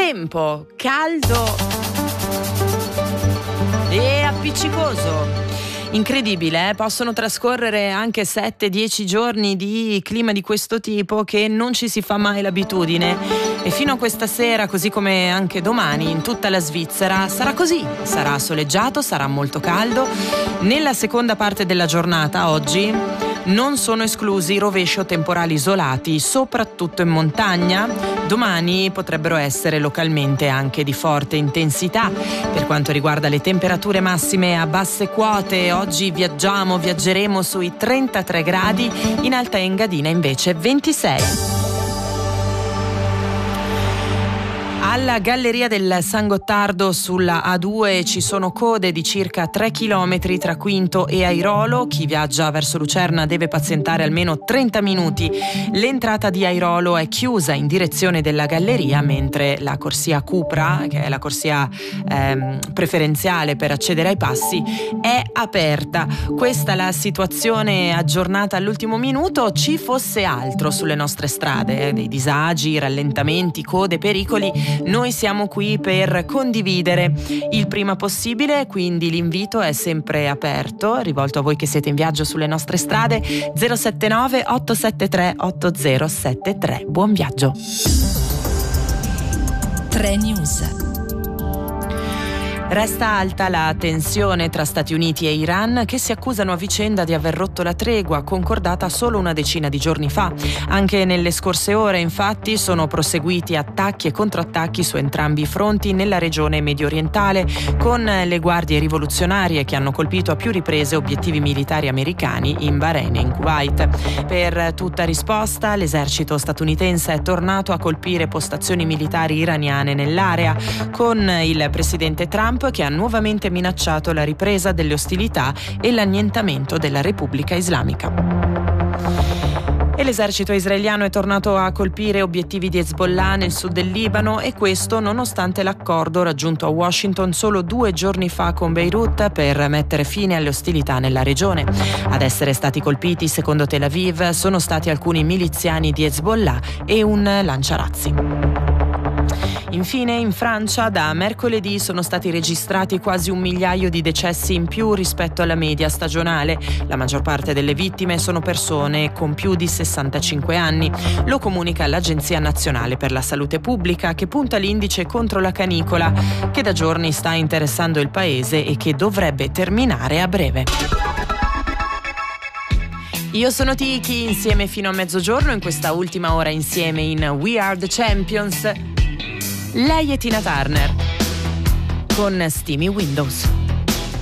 tempo caldo e appiccicoso. Incredibile, possono trascorrere anche 7-10 giorni di clima di questo tipo che non ci si fa mai l'abitudine, e fino a questa sera, così come anche domani, in tutta la Svizzera sarà così, sarà soleggiato, sarà molto caldo. Nella seconda parte della giornata oggi non sono esclusi rovesci o temporali isolati, soprattutto in montagna. Domani potrebbero essere localmente anche di forte intensità. Per quanto riguarda le temperature massime a basse quote, oggi viaggeremo sui 33 gradi, in Alta Engadina invece 26. Alla Galleria del San Gottardo sulla A2 ci sono code di circa 3 km tra Quinto e Airolo. Chi viaggia verso Lucerna deve pazientare almeno 30 minuti. L'entrata di Airolo è chiusa in direzione della galleria, mentre la corsia Cupra, che è la corsia preferenziale per accedere ai passi, è aperta. Questa è la situazione aggiornata all'ultimo minuto. Ci fosse altro sulle nostre strade, dei disagi, rallentamenti, code, pericoli, noi siamo qui per condividere il prima possibile, quindi l'invito è sempre aperto, rivolto a voi che siete in viaggio sulle nostre strade. 079 873 8073. Buon viaggio. 3 News. Resta alta la tensione tra Stati Uniti e Iran, che si accusano a vicenda di aver rotto la tregua concordata solo una decina di giorni fa. Anche nelle scorse ore, infatti, sono proseguiti attacchi e controattacchi su entrambi i fronti nella regione mediorientale, con le guardie rivoluzionarie che hanno colpito a più riprese obiettivi militari americani in Bahrain e in Kuwait. Per tutta risposta, l'esercito statunitense è tornato a colpire postazioni militari iraniane nell'area, con il presidente Trump che ha nuovamente minacciato la ripresa delle ostilità e l'annientamento della Repubblica Islamica. E l'esercito israeliano è tornato a colpire obiettivi di Hezbollah nel sud del Libano, e questo nonostante l'accordo raggiunto a Washington solo 2 giorni fa con Beirut per mettere fine alle ostilità nella regione. Ad essere stati colpiti, secondo Tel Aviv, sono stati alcuni miliziani di Hezbollah e un lanciarazzi. Infine, in Francia da mercoledì sono stati registrati quasi 1 migliaio di decessi in più rispetto alla media stagionale. La maggior parte delle vittime sono persone con più di 65 anni. Lo comunica l'Agenzia Nazionale per la Salute Pubblica, che punta l'indice contro la canicola, che da giorni sta interessando il paese e che dovrebbe terminare a breve. Io sono Tiki, insieme fino a mezzogiorno in questa ultima ora insieme in We Are the Champions. Lei è Tina Turner con Steamy Windows.